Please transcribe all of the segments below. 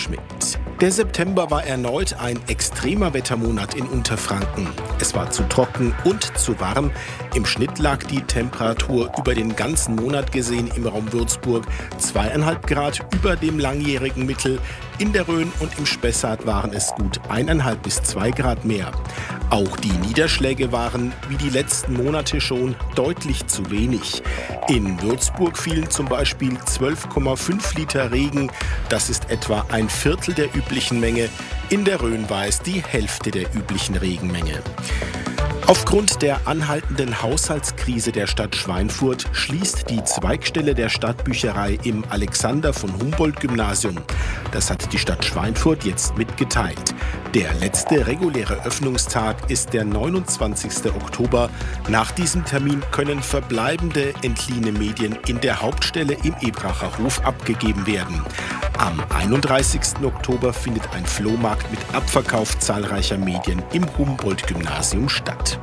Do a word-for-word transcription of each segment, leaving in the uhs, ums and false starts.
Schmidt. Der September war erneut ein extremer Wettermonat in Unterfranken. Es war zu trocken und zu warm. Im Schnitt lag die Temperatur über den ganzen Monat gesehen im Raum Würzburg zweieinhalb Grad über dem langjährigen Mittel. In der Rhön und im Spessart waren es gut eineinhalb bis zwei Grad mehr. Auch die Niederschläge waren, wie die letzten Monate schon, deutlich zu wenig. In Würzburg fielen zum Beispiel zwölf Komma fünf Liter Regen. Das ist etwa ein Viertel der üblichen Menge. In der Rhön war es die Hälfte der üblichen Regenmenge. Aufgrund der anhaltenden Haushaltskrise der Stadt Schweinfurt schließt die Zweigstelle der Stadtbücherei im Alexander-von-Humboldt-Gymnasium. Das hat die Stadt Schweinfurt jetzt mitgeteilt. Der letzte reguläre Öffnungstag ist der neunundzwanzigste Oktober. Nach diesem Termin können verbleibende entliehene Medien in der Hauptstelle im Ebracher Hof abgegeben werden. Am einunddreißigsten Oktober findet ein Flohmarkt mit Abverkauf zahlreicher Medien im Humboldt-Gymnasium statt.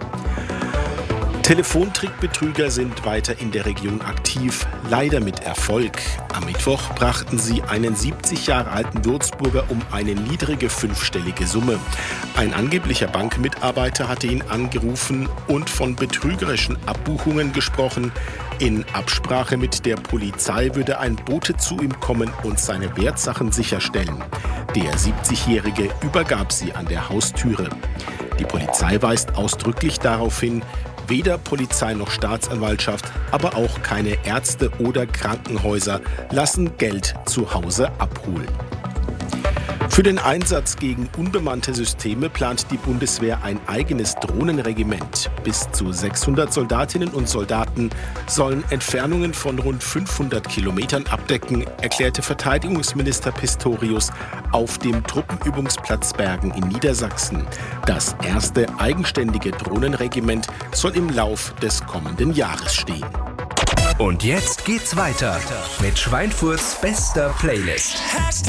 Telefontrickbetrüger sind weiter in der Region aktiv, leider mit Erfolg. Am Mittwoch brachten sie einen siebzig Jahre alten Würzburger um eine niedrige fünfstellige Summe. Ein angeblicher Bankmitarbeiter hatte ihn angerufen und von betrügerischen Abbuchungen gesprochen. In Absprache mit der Polizei würde ein Bote zu ihm kommen und seine Wertsachen sicherstellen. Der siebzigjährige übergab sie an der Haustüre. Die Polizei weist ausdrücklich darauf hin, weder Polizei noch Staatsanwaltschaft, aber auch keine Ärzte oder Krankenhäuser lassen Geld zu Hause abholen. Für den Einsatz gegen unbemannte Systeme plant die Bundeswehr ein eigenes Drohnenregiment. Bis zu sechshundert Soldatinnen und Soldaten sollen Entfernungen von rund fünfhundert Kilometern abdecken, erklärte Verteidigungsminister Pistorius auf dem Truppenübungsplatz Bergen in Niedersachsen. Das erste eigenständige Drohnenregiment soll im Lauf des kommenden Jahres stehen. Und jetzt geht's weiter mit Schweinfurts bester Playlist.